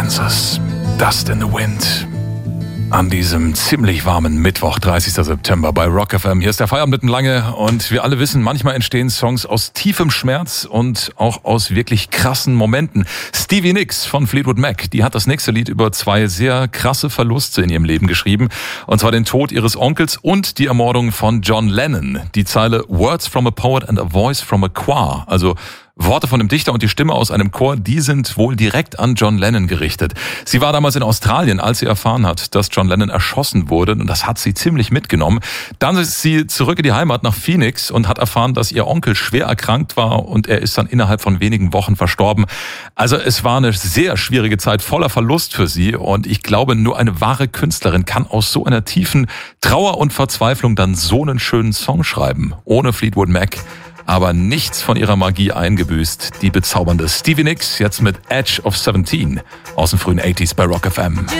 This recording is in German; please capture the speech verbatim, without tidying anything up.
Kansas. Dust in the Wind. An diesem ziemlich warmen Mittwoch, dreißigster September bei Rock F M. Hier ist der Feierabend mitten lange und wir alle wissen, manchmal entstehen Songs aus tiefem Schmerz und auch aus wirklich krassen Momenten. Stevie Nicks von Fleetwood Mac, die hat das nächste Lied über zwei sehr krasse Verluste in ihrem Leben geschrieben. Und zwar den Tod ihres Onkels und die Ermordung von John Lennon. Die Zeile Words from a Poet and a Voice from a Choir, also Worte von einem Dichter und die Stimme aus einem Chor, die sind wohl direkt an John Lennon gerichtet. Sie war damals in Australien, als sie erfahren hat, dass John Lennon erschossen wurde, und das hat sie ziemlich mitgenommen. Dann ist sie zurück in die Heimat nach Phoenix und hat erfahren, dass ihr Onkel schwer erkrankt war und er ist dann innerhalb von wenigen Wochen verstorben. Also es war eine sehr schwierige Zeit, voller Verlust für sie, und ich glaube, nur eine wahre Künstlerin kann aus so einer tiefen Trauer und Verzweiflung dann so einen schönen Song schreiben. Ohne Fleetwood Mac aber nichts von ihrer Magie eingebüßt. Die bezaubernde Stevie Nicks jetzt mit Edge of seventeen aus den frühen achtziger bei Rock F M.